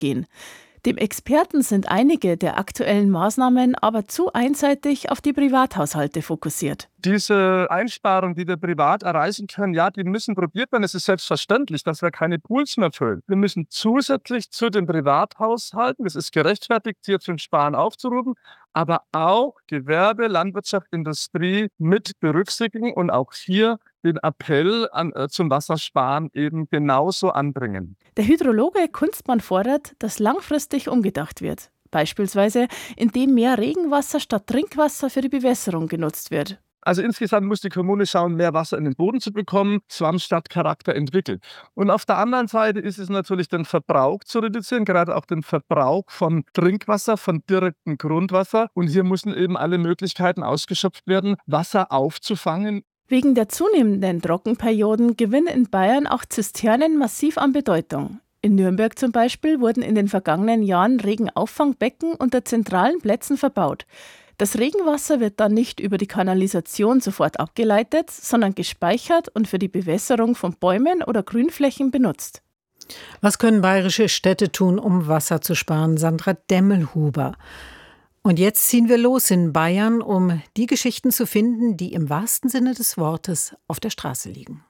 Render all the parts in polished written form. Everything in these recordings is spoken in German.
gehen. Dem Experten sind einige der aktuellen Maßnahmen aber zu einseitig auf die Privathaushalte fokussiert. Diese Einsparungen, die wir privat erreichen können, ja, die müssen probiert werden. Es ist selbstverständlich, dass wir keine Pools mehr füllen. Wir müssen zusätzlich zu den Privathaushalten, es ist gerechtfertigt, hier zum Sparen aufzurufen, aber auch Gewerbe, Landwirtschaft, Industrie mit berücksichtigen und auch hier den Appell zum Wassersparen eben genauso anbringen. Der Hydrologe Kunstmann fordert, dass langfristig umgedacht wird. Beispielsweise, indem mehr Regenwasser statt Trinkwasser für die Bewässerung genutzt wird. Also insgesamt muss die Kommune schauen, mehr Wasser in den Boden zu bekommen, Schwammstadtcharakter entwickeln. Und auf der anderen Seite ist es natürlich den Verbrauch zu reduzieren, gerade auch den Verbrauch von Trinkwasser, von direktem Grundwasser. Und hier müssen eben alle Möglichkeiten ausgeschöpft werden, Wasser aufzufangen. Wegen der zunehmenden Trockenperioden gewinnen in Bayern auch Zisternen massiv an Bedeutung. In Nürnberg zum Beispiel wurden in den vergangenen Jahren Regenauffangbbecken unter zentralen Plätzen verbaut. Das Regenwasser wird dann nicht über die Kanalisation sofort abgeleitet, sondern gespeichert und für die Bewässerung von Bäumen oder Grünflächen benutzt. Was können bayerische Städte tun, um Wasser zu sparen? Sandra Demmelhuber. Und jetzt ziehen wir los in Bayern, um die Geschichten zu finden, die im wahrsten Sinne des Wortes auf der Straße liegen.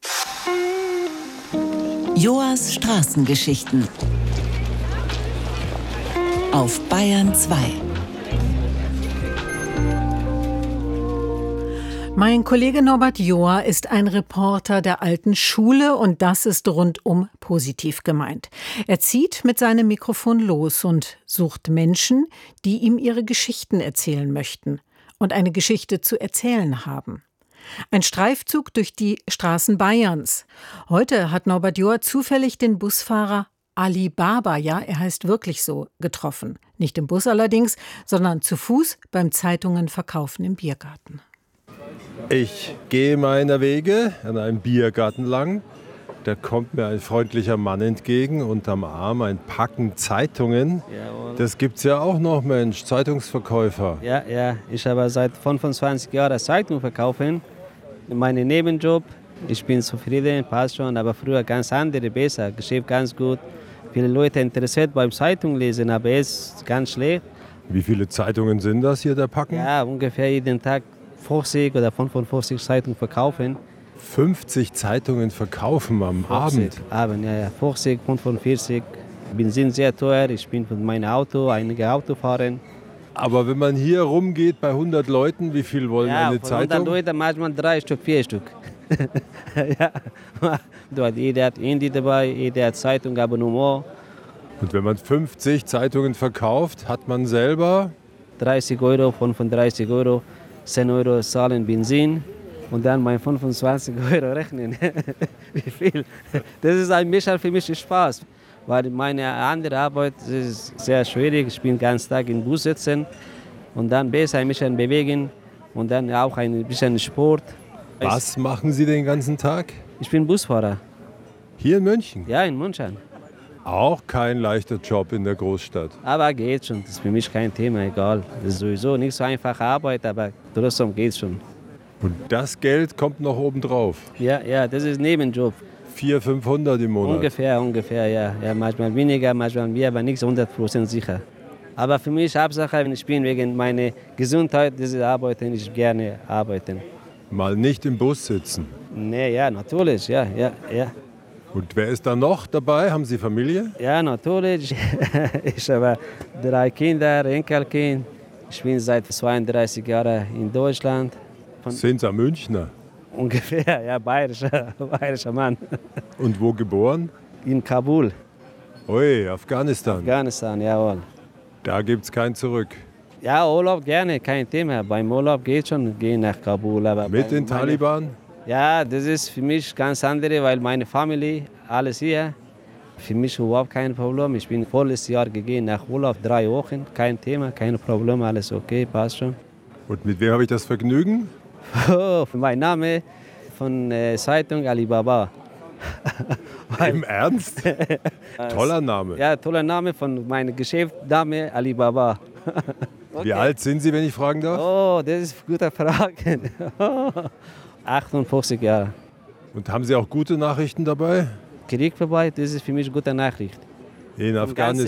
Joas Straßengeschichten auf Bayern 2. Mein Kollege Norbert Joa ist ein Reporter der alten Schule und das ist rundum positiv gemeint. Er zieht mit seinem Mikrofon los und sucht Menschen, die ihm ihre Geschichten erzählen möchten und eine Geschichte zu erzählen haben. Ein Streifzug durch die Straßen Bayerns. Heute hat Norbert Joa zufällig den Busfahrer Ali Baba, ja, er heißt wirklich so, getroffen. Nicht im Bus allerdings, sondern zu Fuß beim Zeitungenverkaufen im Biergarten. Ich gehe meiner Wege an einem Biergarten lang. Da kommt mir ein freundlicher Mann entgegen und am Arm ein Packen Zeitungen. Jawohl. Das gibt's ja auch noch, Mensch, Zeitungsverkäufer. Ja, ich habe seit 25 Jahren Zeitung verkaufen. Mein Nebenjob, ich bin zufrieden, passt schon, aber früher ganz andere, besser, Geschäft ganz gut. Viele Leute interessiert beim Zeitung lesen, aber jetzt ganz schlecht. Wie viele Zeitungen sind das hier, der Packen? Ja, ungefähr jeden Tag 50 oder 55 Zeitungen verkaufen. 50 Zeitungen verkaufen am Abend? Ja. 50, 45. Benzin sehr teuer, ich bin von meinem Auto, einige Auto fahren. Aber wenn man hier rumgeht bei 100 Leuten, wie viel wollen eine Zeitung? 100 Leute, manchmal 3 Stück, 4 Stück. Ja. Jeder hat Handy dabei, jeder hat Zeitung, Abonnement. Und wenn man 50 Zeitungen verkauft, hat man selber 30 Euro, 35 Euro, 10 Euro zahlen Benzin und dann mein 25 Euro rechnen. Wie viel? Das ist ein bisschen für mich Spaß, weil meine andere Arbeit ist sehr schwierig. Ich bin den ganzen Tag im Bus sitzen und dann besser ein bisschen bewegen und dann auch ein bisschen Sport. Was machen Sie den ganzen Tag? Ich bin Busfahrer. Hier in München? Ja, in München. Auch kein leichter Job in der Großstadt. Aber geht schon, das ist für mich kein Thema, egal. Das ist sowieso nicht so einfache Arbeit, aber trotzdem geht schon. Und das Geld kommt noch obendrauf? Ja, das ist Nebenjob. 400, 500 im Monat? Ungefähr, ja. Manchmal weniger, manchmal mehr, aber nicht 100% sicher. Aber für mich Hauptsache, ich bin wegen meiner Gesundheit, diese Arbeiten, ich gerne arbeiten. Mal nicht im Bus sitzen? Nee, ja, natürlich, ja. Und wer ist da noch dabei? Haben Sie Familie? Ja, natürlich. Ich habe 3 Kinder, Enkelkind. Ich bin seit 32 Jahren in Deutschland. Sind Sie Münchner? Ungefähr, ja, bayerischer Mann. Und wo geboren? In Kabul. Ui, Afghanistan. Afghanistan, jawohl. Da gibt's kein Zurück. Ja, Urlaub gerne, kein Thema. Beim Urlaub geht schon, gehen nach Kabul. Aber mit den Taliban? Ja, das ist für mich ganz andere, weil meine Familie, alles hier. Für mich überhaupt kein Problem. Ich bin volles Jahr gegangen nach Urlaub, 3 Wochen, kein Thema, kein Problem, alles okay, passt schon. Und mit wem habe ich das Vergnügen? Oh, mein Name von Zeitung Ali Baba. Im Ernst? Toller Name. Ja, toller Name von meinem Geschäftsname Ali Baba. Okay. Wie alt sind Sie, wenn ich fragen darf? Oh, das ist eine gute Frage. 58 Jahre. Und haben Sie auch gute Nachrichten dabei? Krieg vorbei, das ist für mich eine gute Nachricht. In Afghanistan?